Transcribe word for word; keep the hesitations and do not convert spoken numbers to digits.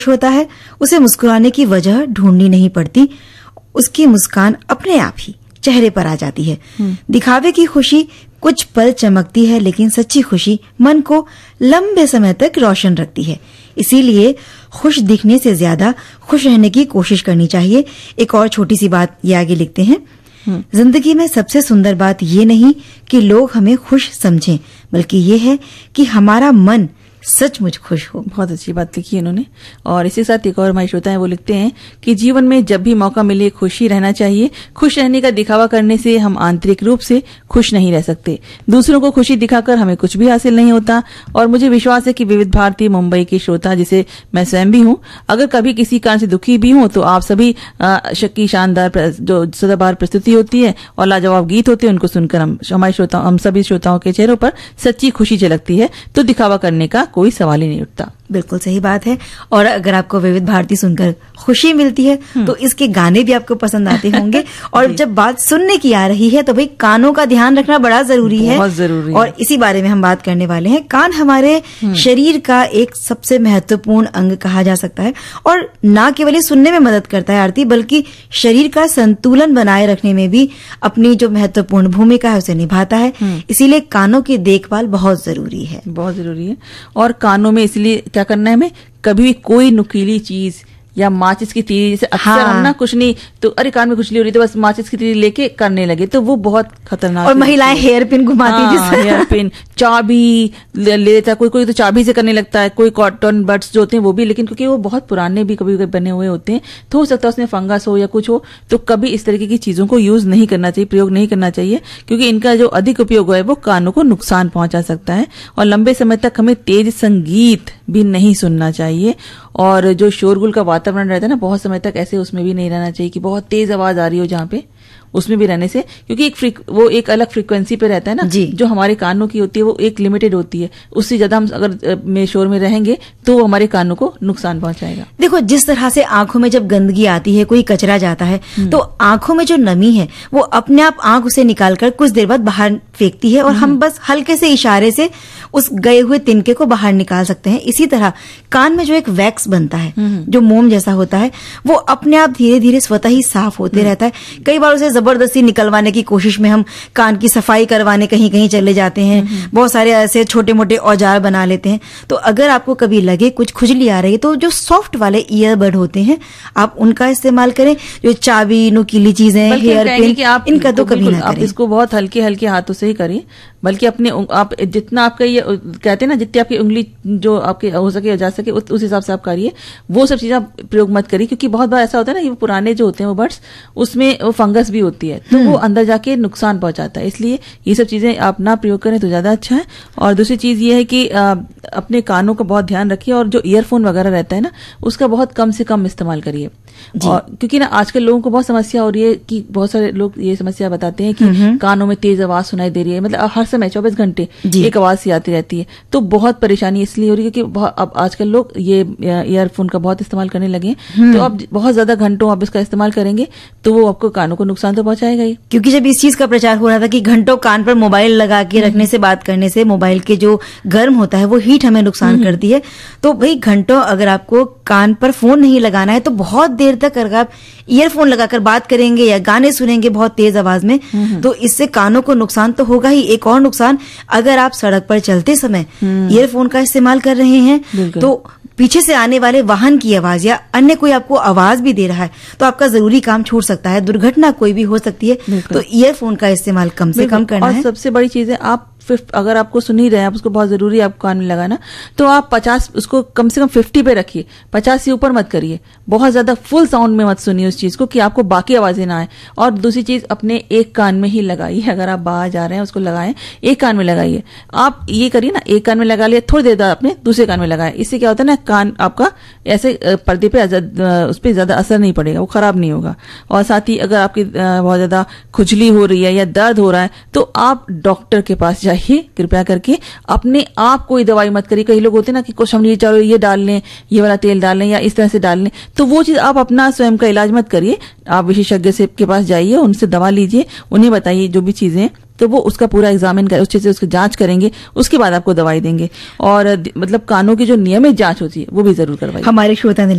होता है उसे मुस्कुराने की वजह ढूंढनी नहीं पड़ती, उसकी मुस्कान अपने आप ही चेहरे पर आ जाती है। दिखावे की खुशी कुछ पल चमकती है, लेकिन सच्ची खुशी मन को लंबे समय तक रोशन रखती है। इसीलिए खुश दिखने से ज्यादा खुश रहने की कोशिश करनी चाहिए। एक और छोटी सी बात ये आगे लिखते हैं, जिंदगी में सबसे सुंदर बात ये नहीं कि लोग हमें खुश समझें, बल्कि ये है कि हमारा मन सचमुच खुश हो। बहुत अच्छी बात लिखी है उन्होंने। और इसी के साथ एक और हमारे श्रोता है वो लिखते हैं कि जीवन में जब भी मौका मिले खुशी रहना चाहिए। खुश रहने का दिखावा करने से हम आंतरिक रूप से खुश नहीं रह सकते। दूसरों को खुशी दिखाकर हमें कुछ भी हासिल नहीं होता। और मुझे विश्वास है कि विविध भारती मुंबई के श्रोता, जिसे मैं स्वयं भी हूँ, अगर कभी किसी कारण से दुखी भी हूँ तो आप सभी की शानदार जो सदाबहार प्रस्तुति होती है और लाजवाब गीत होते हैं, उनको सुनकर हम हमारे श्रोता हम सभी श्रोताओं के चेहरों पर सच्ची खुशी झलकती है। तो दिखावा करने का कोई सवाल ही नहीं उठता। बिल्कुल सही बात है। और अगर आपको विविध भारती सुनकर खुशी मिलती है तो इसके गाने भी आपको पसंद आते होंगे। और जब बात सुनने की आ रही है तो भाई कानों का ध्यान रखना बड़ा जरूरी है, बहुत जरूरी है। और इसी बारे में हम बात करने वाले हैं। कान हमारे शरीर का एक सबसे महत्वपूर्ण अंग कहा जा सकता है, और न केवल सुनने में मदद करता है आरती, बल्कि शरीर का संतुलन बनाए रखने में भी अपनी जो महत्वपूर्ण भूमिका है उसे निभाता है। इसीलिए कानों की देखभाल बहुत जरूरी है, बहुत जरूरी है। और कानों में इसलिए क्या करना है, हमें कभी भी कोई नुकीली चीज या माचिस की तीली, जैसे अक्सर हाँ। हम ना कुछ नहीं तो अरे कान में खुजली हो रही तो बस माचिस की तीली लेके करने लगे, तो वो बहुत खतरनाक। और महिलाएं हेयर पिन घुमाती है, हाँ, हेयर पिन, चाबी ले लेता है, कोई कोई तो चाबी से करने लगता है, कोई कॉटन बड्स जो होते हैं वो भी, लेकिन क्योंकि वो बहुत पुराने भी कभी कभी बने हुए होते हैं तो हो सकता है उसमें फंगस हो या कुछ हो, तो कभी इस तरीके की चीजों को यूज नहीं करना चाहिए, प्रयोग नहीं करना चाहिए, क्योंकि इनका जो अधिक उपयोग है वो कानों को नुकसान पहुंचा सकता है। और लंबे समय तक हमें तेज संगीत भी नहीं सुनना चाहिए। और जो शोरगुल का वातावरण रहता है ना, बहुत समय तक ऐसे उसमें भी नहीं रहना चाहिए कि बहुत तेज आवाज आ रही हो जहाँ पे, उसमें भी रहने से, क्योंकि एक फ्रिक, वो एक अलग फ्रीक्वेंसी पे रहता है ना, जो हमारे कानों की होती है वो एक लिमिटेड होती है, उससे ज्यादा हम अगर में शोर में रहेंगे तो वो हमारे कानों को नुकसान पहुंचाएगा। देखो, जिस तरह से आंखों में जब गंदगी आती है, कोई कचरा जाता है, तो आंखों में जो नमी है वो अपने आप आंख उसे निकालकर कुछ देर बाद बाहर फेंकती है, और हम बस हल्के से इशारे से उस गए हुए तिनके को बाहर निकाल सकते हैं। इसी तरह कान में जो एक वैक्स बनता है, जो मोम जैसा होता है, वो अपने आप धीरे धीरे स्वतः ही साफ होते रहता है। कई बार उसे जबरदस्ती निकलवाने की कोशिश में हम कान की सफाई करवाने कहीं कहीं चले जाते हैं, बहुत सारे ऐसे छोटे मोटे औजार बना लेते हैं। तो अगर आपको कभी लगे कुछ खुजली आ रही है तो जो सॉफ्ट वाले ईयरबड होते हैं आप उनका इस्तेमाल करें। जो चाबी, नुकीली चीजें, हेयर पिन, इनका तो कभी ना करें। आप इसको बहुत हल्के हल्के हाथों से ही करिए, बल्कि अपने आप जितना आपका ये कहते हैं ना, जितनी आपकी उंगली जो आपके हो सके जा सके उस हिसाब से आप करिए। वो सब चीजें आप प्रयोग मत करिए, क्योंकि बहुत बार ऐसा होता है ना कि वो पुराने जो होते हैं वो बड्स, उसमें वो फंगस भी होती है, तो वो अंदर जाके नुकसान पहुंचाता है। इसलिए ये सब चीजें आप ना प्रयोग करें तो ज्यादा अच्छा है। और दूसरी चीज ये है कि आ, अपने कानों का बहुत ध्यान रखिए, और जो ईयरफोन वगैरह रहता है ना उसका बहुत कम से कम इस्तेमाल करिए। और क्योंकि ना आजकल लोगों को बहुत समस्या हो रही है कि बहुत सारे लोग ये समस्या बताते हैं कि कानों में तेज आवाज सुनाई दे रही है, मतलब हर समय चौबीस घंटे एक आवाज सी आती रहती है। तो बहुत परेशानी इसलिए हो रही है क्योंकि अब आजकल लोग ये ईयरफोन का बहुत इस्तेमाल करने लगे हैं। तो अब बहुत ज्यादा घंटों आप इसका इस्तेमाल करेंगे तो वो आपको कानों को नुकसान तो पहुंचाएगा ही। क्योंकि जब इस चीज का प्रचार हो रहा था कि घंटों कान पर मोबाइल लगा के रखने से, बात करने से मोबाइल के जो गर्म होता है वो हीट हमें नुकसान करती है, तो भाई घंटों अगर आपको कान पर फोन नहीं लगाना है तो बहुत देर तक अगर आप ईयरफोन लगाकर बात करेंगे या गाने सुनेंगे बहुत तेज आवाज में, तो इससे कानों को नुकसान तो होगा ही। एक और नुकसान, अगर आप सड़क पर चलते समय ईयरफोन का इस्तेमाल कर रहे हैं तो पीछे से आने वाले वाहन की आवाज या अन्य कोई आपको आवाज भी दे रहा है तो आपका जरूरी काम छूट सकता है, दुर्घटना कोई भी हो सकती है। तो ईयरफोन का इस्तेमाल कम से कम करना और है। सबसे बड़ी चीज है, आप फिफ्थ अगर आपको सुन ही रहे हैं, आप उसको बहुत जरूरी है आपको कान में लगाना, तो आप पचास उसको कम से कम फिफ्टी पे रखिए, पचास से ऊपर मत करिए। बहुत ज्यादा फुल साउंड में मत सुनिए उस चीज को कि आपको बाकी आवाजें ना आए। और दूसरी चीज, अपने एक कान में ही लगाइए। अगर आप बाहर जा रहे हैं उसको लगाएं, एक कान में लगाइए। आप ये करिए ना, एक कान में लगा लिया, थोड़ी देर बाद अपने दूसरे कान में लगाएं। इससे क्या होता है ना, कान आपका ऐसे पर्दे पे उस पर ज्यादा असर नहीं पड़ेगा, वो खराब नहीं होगा। और साथ ही अगर आपकी बहुत ज्यादा खुजली हो रही है या दर्द हो रहा है तो आप डॉक्टर के पास जाइए, कृपया करके। अपने आप कोई दवाई मत करिए। कई लोग होते हैं ना कि कुछ हम ये चलो ये डाल लें, ये वाला तेल डाल लें या इस तरह से डाल लें, तो वो चीज आप अपना स्वयं का इलाज मत करिए। आप विशेषज्ञ से के पास जाइए, उनसे दवा लीजिए, उन्हें बताइए जो भी चीजें तो वो उसका पूरा एग्जामिन कर, अच्छे से उसकी जांच करेंगे, उसके बाद आपको दवाई देंगे। और मतलब कानों की जो नियमित जांच होती है वो भी जरूर करवाइए। हमारे श्रोता ने